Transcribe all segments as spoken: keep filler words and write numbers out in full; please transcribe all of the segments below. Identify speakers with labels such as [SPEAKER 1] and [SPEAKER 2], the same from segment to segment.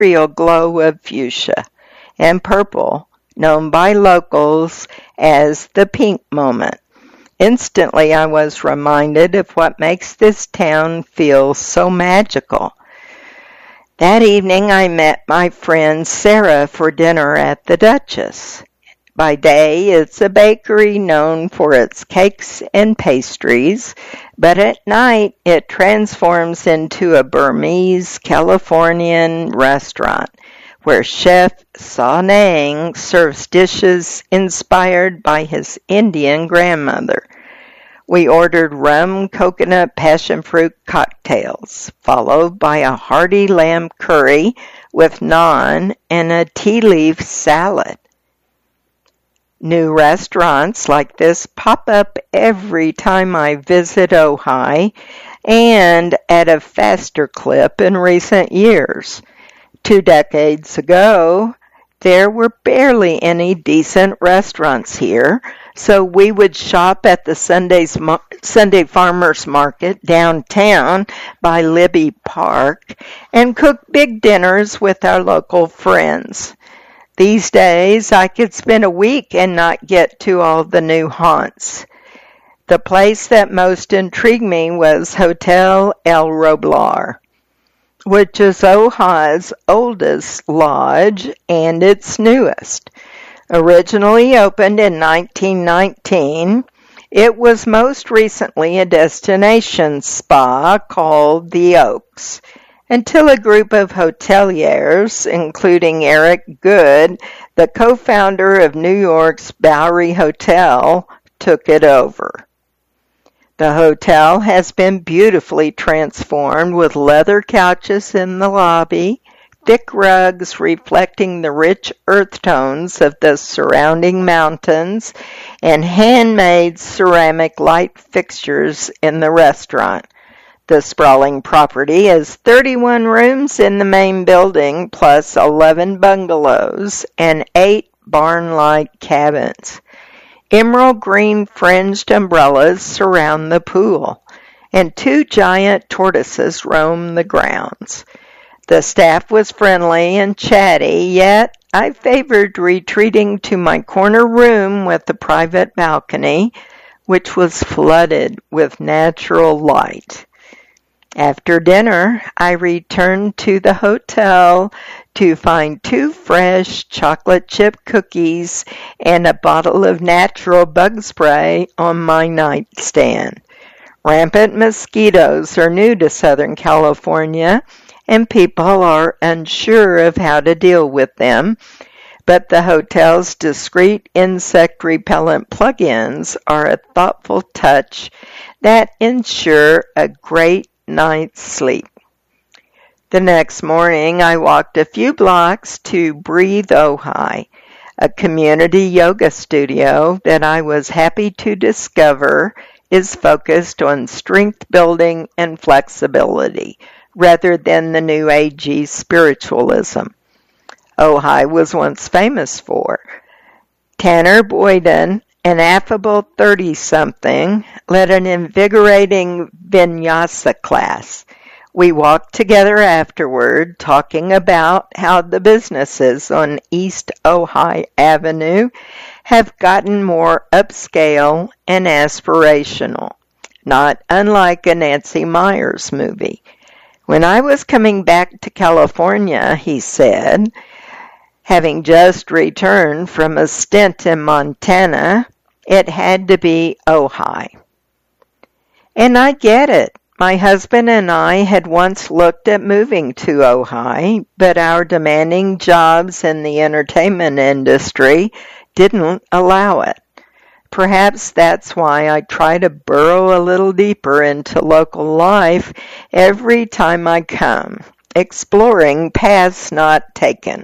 [SPEAKER 1] ethereal glow of fuchsia and purple, known by locals as the pink moment. Instantly, I was reminded of what makes this town feel so magical. That evening, I met my friend Sarah for dinner at the Duchess. By day, it's a bakery known for its cakes and pastries, but at night, it transforms into a Burmese Californian restaurant where Chef Sa Nang serves dishes inspired by his Indian grandmother. We ordered rum coconut passion fruit cocktails, followed by a hearty lamb curry with naan and a tea leaf salad. New restaurants like this pop up every time I visit Ojai, and at a faster clip in recent years. Two decades ago, there were barely any decent restaurants here, so we would shop at the Sunday's Mar- Sunday Farmers Market downtown by Libby Park and cook big dinners with our local friends. These days, I could spend a week and not get to all the new haunts. The place that most intrigued me was Hotel El Roblar, which is Ojai's oldest lodge and its newest. Originally opened in nineteen nineteen, it was most recently a destination spa called The Oaks, until a group of hoteliers, including Eric Good, the co-founder of New York's Bowery Hotel, took it over. The hotel has been beautifully transformed with leather couches in the lobby, thick rugs reflecting the rich earth tones of the surrounding mountains, and handmade ceramic light fixtures in the restaurant. The sprawling property has thirty-one rooms in the main building, plus eleven bungalows and eight barn-like cabins. Emerald green fringed umbrellas surround the pool, and two giant tortoises roam the grounds. The staff was friendly and chatty, yet I favored retreating to my corner room with a private balcony, which was flooded with natural light. After dinner, I returned to the hotel to find two fresh chocolate chip cookies and a bottle of natural bug spray on my nightstand. Rampant mosquitoes are new to Southern California, and people are unsure of how to deal with them, but the hotel's discreet insect repellent plug-ins are a thoughtful touch that ensure a great night's sleep. The next morning, I walked a few blocks to Breathe Ojai, a community yoga studio that I was happy to discover is focused on strength building and flexibility, rather than the New Agey spiritualism Ojai was once famous for. Tanner Boyden, an affable thirty-something, led an invigorating vinyasa class. We walked together afterward, talking about how the businesses on East Ojai Avenue have gotten more upscale and aspirational, not unlike a Nancy Meyers movie. When I was coming back to California, he said, having just returned from a stint in Montana, it had to be Ojai. And I get it. My husband and I had once looked at moving to Ojai, but our demanding jobs in the entertainment industry didn't allow it. Perhaps that's why I try to burrow a little deeper into local life every time I come, exploring paths not taken.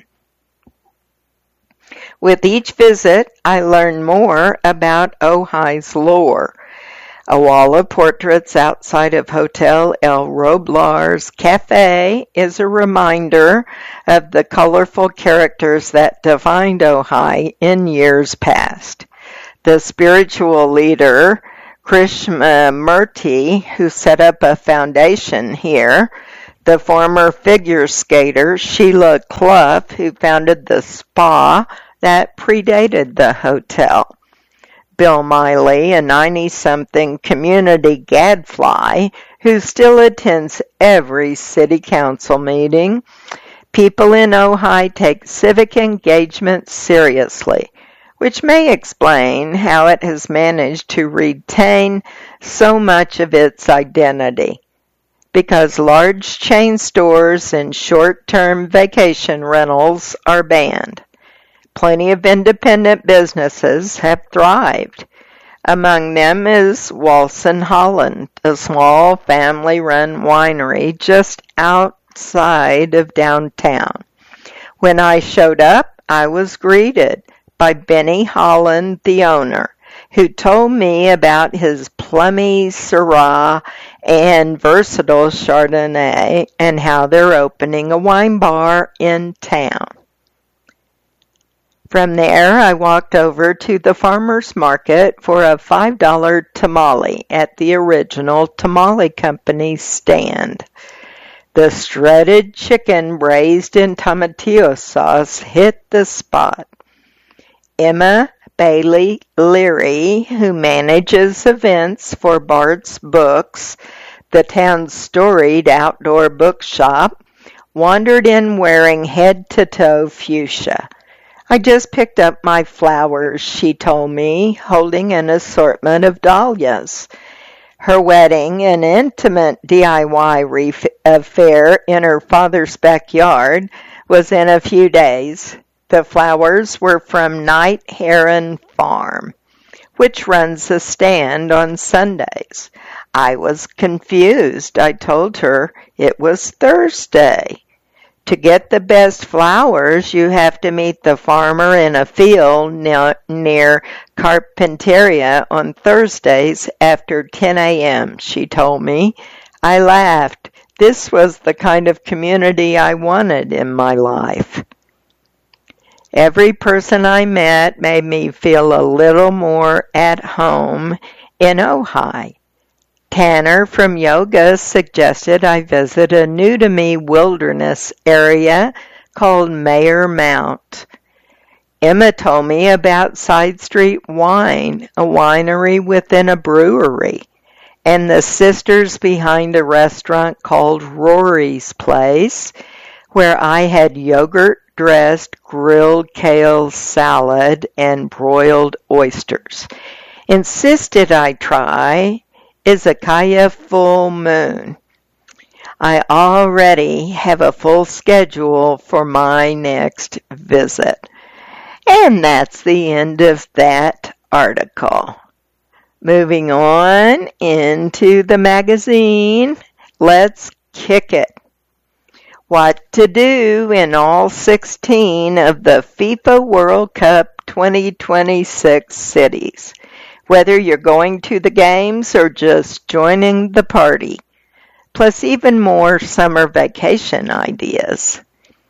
[SPEAKER 1] With each visit, I learn more about Ojai's lore. A wall of portraits outside of Hotel El Roblar's cafe is a reminder of the colorful characters that defined Ojai in years past. The spiritual leader, Krishnamurti, who set up a foundation here, the former figure skater Sheila Clough, who founded the spa that predated the hotel. Bill Miley, a ninety-something community gadfly who still attends every city council meeting. People in Ojai take civic engagement seriously, which may explain how it has managed to retain so much of its identity. Because large chain stores and short-term vacation rentals are banned. Plenty of independent businesses have thrived. Among them is Walson Holland, a small family-run winery just outside of downtown. When I showed up, I was greeted by Benny Holland, the owner, who told me about his plummy Syrah and versatile Chardonnay and how they're opening a wine bar in town. From there, I walked over to the farmer's market for a five dollar tamale at the original Tamale Company stand. The shredded chicken braised in tomatillo sauce hit the spot. Emma Bailey Leary, who manages events for Bart's Books, the town's storied outdoor bookshop, wandered in wearing head-to-toe fuchsia. I just picked up my flowers, she told me, holding an assortment of dahlias. Her wedding, an intimate D I Y ref- affair in her father's backyard, was in a few days. The flowers were from Night Heron Farm, which runs a stand on Sundays. I was confused. I told her it was Thursday. To get the best flowers, you have to meet the farmer in a field near Carpinteria on Thursdays after ten a.m., she told me. I laughed. This was the kind of community I wanted in my life. Every person I met made me feel a little more at home in Ojai. Tanner from yoga suggested I visit a new-to-me wilderness area called Mayor Mount. Emma told me about Side Street Wine, a winery within a brewery, and the sisters behind a restaurant called Rory's Place, where I had yogurt-dressed grilled kale salad and broiled oysters. Insisted I try Izakaya Full Moon. I already have a full schedule for my next visit. And that's the end of that article. Moving on into the magazine, let's kick it. What to do in all sixteen of the FIFA World Cup twenty twenty-six cities. Whether you're going to the games or just joining the party, plus even more summer vacation ideas.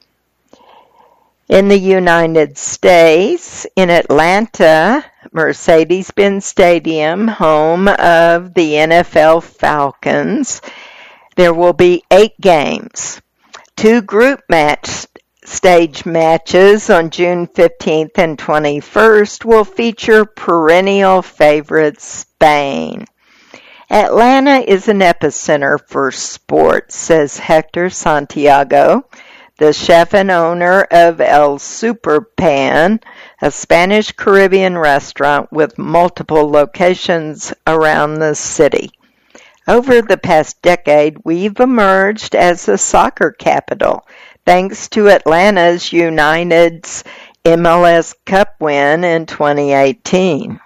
[SPEAKER 1] In the United States, in Atlanta, Mercedes-Benz Stadium, home of the N F L Falcons, there will be eight games. Two group match stage matches on June fifteenth and twenty-first will feature perennial favorite Spain. Atlanta is an epicenter for sports, says Hector Santiago, the chef and owner of El Super Pan, a Spanish Caribbean restaurant with multiple locations around the city. Over the past decade, we've emerged as a soccer capital, thanks to Atlanta's United's M L S Cup win in twenty eighteen.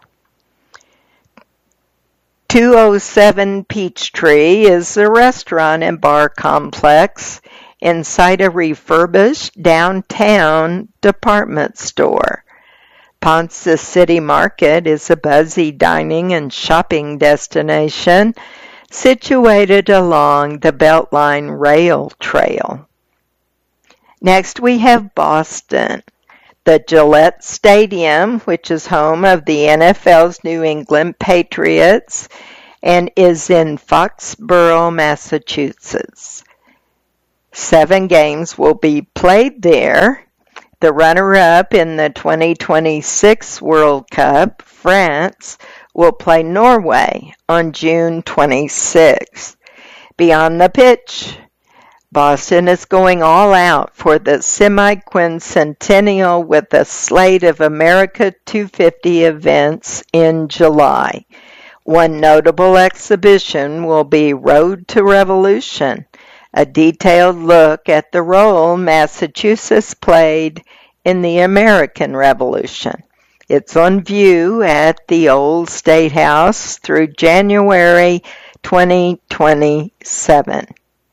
[SPEAKER 1] two oh seven Peachtree is a restaurant and bar complex inside a refurbished downtown department store. Ponce City Market is a buzzy dining and shopping destination situated along the Beltline Rail Trail. Next we have Boston. The Gillette Stadium, which is home of the N F L's New England Patriots and is in Foxborough, Massachusetts. Seven games will be played there. The runner-up in the twenty twenty-six World Cup, France, will play Norway on June twenty-sixth. Beyond the pitch, Boston is going all out for the semi-quincentennial with a slate of America two fifty events in July. One notable exhibition will be Road to Revolution, a detailed look at the role Massachusetts played in the American Revolution. It's on view at the Old State House through January twenty twenty-seven.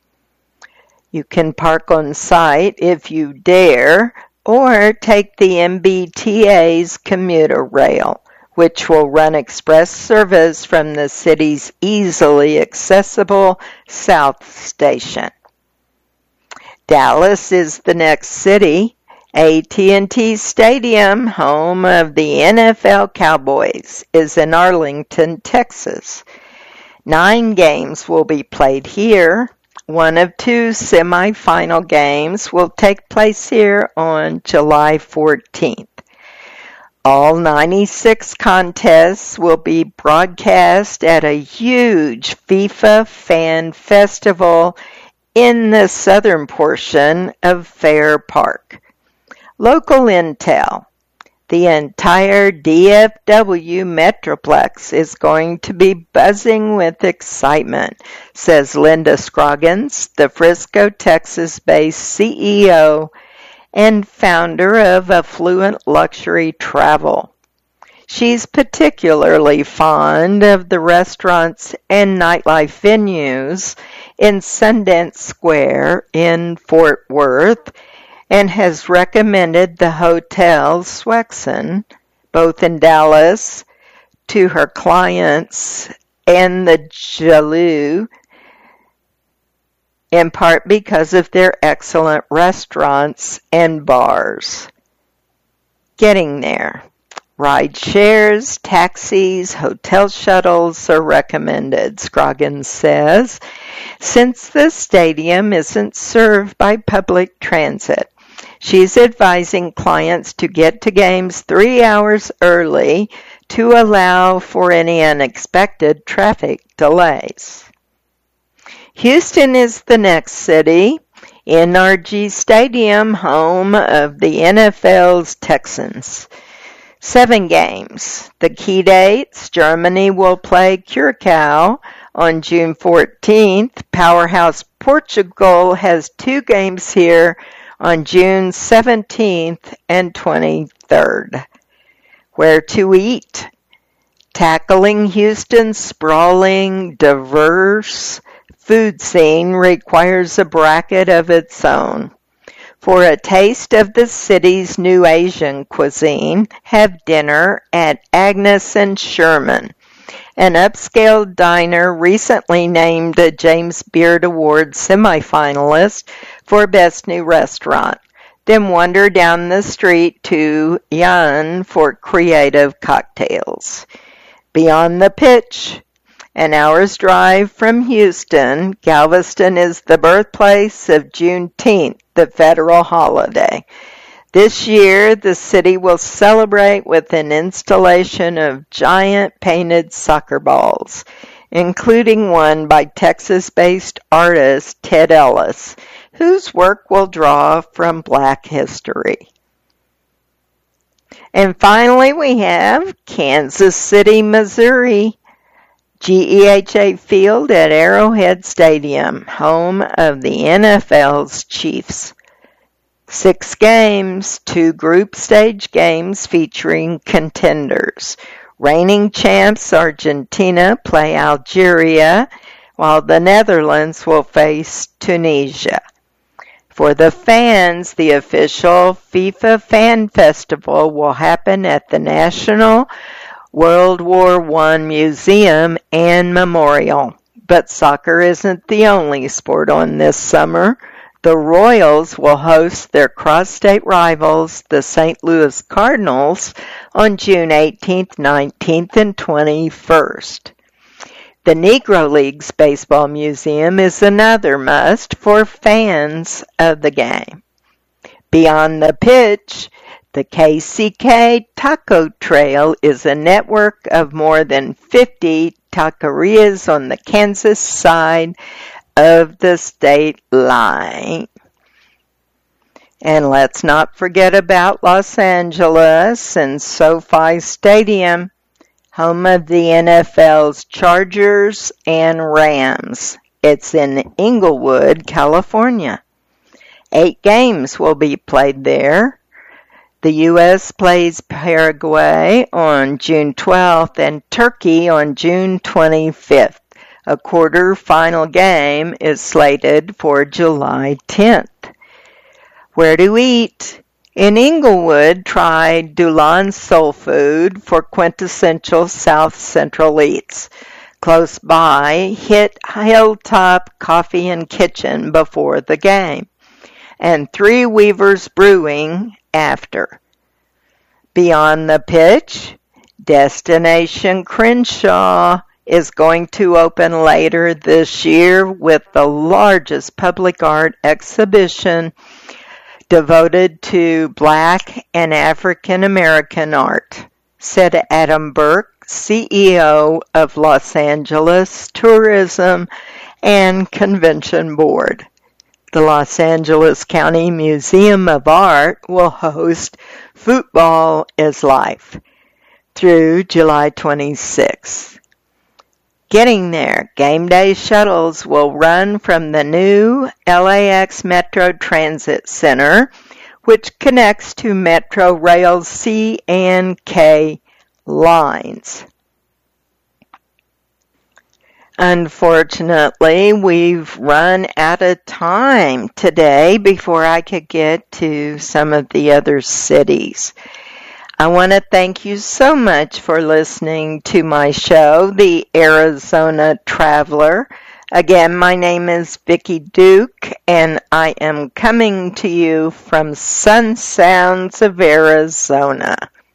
[SPEAKER 1] You can park on site if you dare, or take the M B T A's commuter rail, which will run express service from the city's easily accessible South Station. Dallas is the next city. A T and T Stadium, home of the N F L Cowboys, is in Arlington, Texas. Nine games will be played here. One of two semifinal games will take place here on July fourteenth. All ninety-six contests will be broadcast at a huge FIFA fan festival in the southern portion of Fair Park. Local intel. The entire D F W Metroplex is going to be buzzing with excitement, says Linda Scroggins, the Frisco, Texas-based C E O and founder of Affluent Luxury Travel. She's particularly fond of the restaurants and nightlife venues in Sundance Square in Fort Worth, and has recommended the Hotel Swexen, both in Dallas, to her clients, and the Jalou, in part because of their excellent restaurants and bars. Getting there. Ride shares, taxis, hotel shuttles are recommended, Scroggins says, since the stadium isn't served by public transit. She's advising clients to get to games three hours early to allow for any unexpected traffic delays. Houston is the next city. N R G Stadium, home of the N F L's Texans. Seven games. The key dates: Germany will play Curacao on June fourteenth. Powerhouse Portugal has two games here on June seventeenth and twenty-third. Where to eat? Tackling Houston's sprawling, diverse food scene requires a bracket of its own. For a taste of the city's new Asian cuisine, have dinner at Agnes and Sherman, an upscale diner recently named a James Beard Award semifinalist for Best New Restaurant. Then wander down the street to Yan for creative cocktails. Beyond the pitch, an hour's drive from Houston, Galveston is the birthplace of Juneteenth, the federal holiday. This year, the city will celebrate with an installation of giant painted soccer balls, including one by Texas-based artist Ted Ellis, whose work will draw from Black history. And finally, we have Kansas City, Missouri. G E H A Field at Arrowhead Stadium, home of the N F L's Chiefs. Six games, two group stage games featuring contenders. Reigning champs Argentina play Algeria, while the Netherlands will face Tunisia. For the fans, the official FIFA Fan Festival will happen at the National World War One Museum and Memorial. But soccer isn't the only sport on this summer. The Royals will host their cross-state rivals, the Saint Louis Cardinals, on June eighteenth, nineteenth, and twenty-first. The Negro Leagues Baseball Museum is another must for fans of the game. Beyond the pitch, the K C K Taco Trail is a network of more than fifty taquerias on the Kansas side of the state line. And let's not forget about Los Angeles and SoFi Stadium, home of the N F L's Chargers and Rams. It's in Inglewood, California. Eight games will be played there. The U S plays Paraguay on June twelfth and Turkey on June twenty-fifth. A quarter-final game is slated for July tenth. Where to eat? In Inglewood, try Dulon's Soul Food for quintessential South Central eats. Close by, hit Hilltop Coffee and Kitchen before the game, and Three Weavers Brewing after. Beyond the pitch, Destination Crenshaw is going to open later this year with the largest public art exhibition devoted to Black and African American art, said Adam Burke, C E O of Los Angeles Tourism and Convention Board. The Los Angeles County Museum of Art will host Football is Life through July twenty-sixth. Getting there, game day shuttles will run from the new L A X Metro Transit Center, which connects to Metro Rail's C and K lines. Unfortunately, we've run out of time today before I could get to some of the other cities. I want to thank you so much for listening to my show, The Arizona Traveler. Again, my name is Vicki Duke, and I am coming to you from Sun Sounds of Arizona.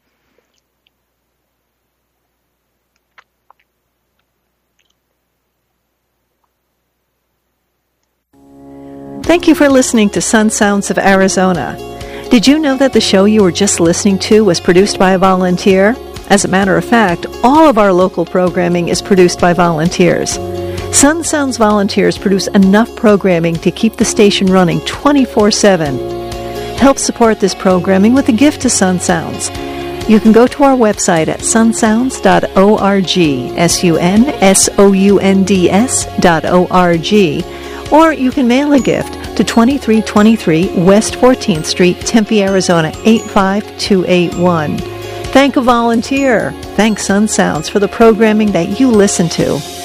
[SPEAKER 2] Thank you for listening to Sun Sounds of Arizona. Did you know that the show you were just listening to was produced by a volunteer? As a matter of fact, all of our local programming is produced by volunteers. Sun Sounds volunteers produce enough programming to keep the station running twenty-four seven. Help support this programming with a gift to Sun Sounds. You can go to our website at sun sounds dot org, S U N S O U N D S dot O R G, or you can mail a gift to twenty-three twenty-three West fourteenth Street, Tempe, Arizona, eight five two eight one. Thank a volunteer. Thank Sun Sounds for the programming that you listen to.